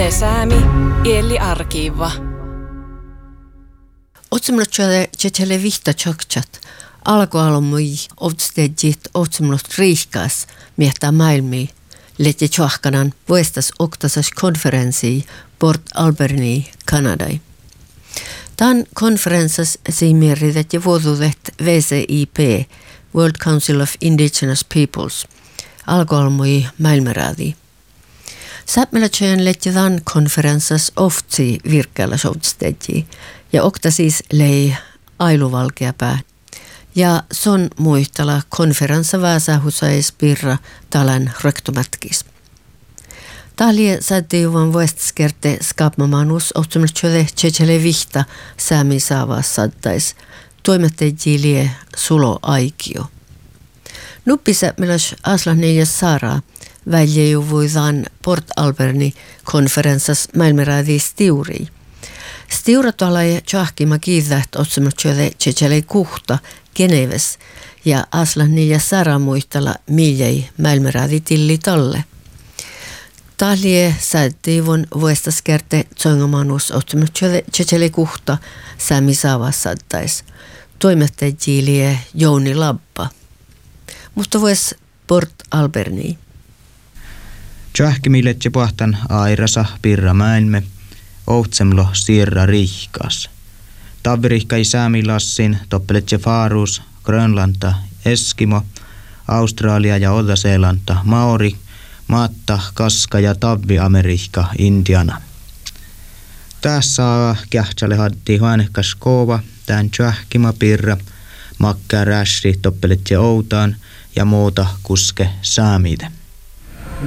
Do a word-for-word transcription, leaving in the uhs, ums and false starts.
Yle Säämi, Elli Arkiva. Otsimlotjale tjetele vihta tjoktjat. Alkoalomui ovstedjit otsimlot riihkas miehtää maailmii. Letje tjohkanan vuestas oktasas konferenssi Port Alberni, Kanadai. Tämän konferenssas siimieridet ja vuotuudet W C I P, World Council of Indigenous Peoples, alkoalmui maailmaraadi. Säpmelätjöön letje tämän konferenssas oftsi virkkäillä sovstedji ja okta siis lei ailuvalkeapää. Ja son muistella konferenssa väsähusais pirra talan rektomatkis. Tahlie sättiuvan vuostaskerte skapmamanus otsumitjöde tsetele vihta säämi saavas sattais toimettejilie sulo aikio. Nuppisa melas aslahneljäs Sara väljejuvuidan Port Alberni konferenssas maailmaraadi stiuri. Stiuratolai tjahkima kiitäht otsumitjöde tsetele kuhta Geneves ja aslahneljäs Sara muistella miljei maailmaraadi tilli talle. Tahlie sättiivon vuostaskerte tsoingamanus otsumitjöde tsetele kuhta säämi saavas sattais toimettejilie Jouni Labba. Mutta vois Port Alberni. Tjahkimillet ja pohtan airasa pirra maailme, ohtsemlo siirra rihkas. Tavirihkai saamilassin toppelet ja Faarus, Grönlanta, Eskimo, Australia ja Uudella-Seelanta, Maori, Maatta, Kaska ja Tavvi-Amerikka, Indiana. Tässä kähtsale hatti huonehkas koova, tämän tjahkima pirra, makkaa rässi toppelet ja outaan ja muuta kuske saamide.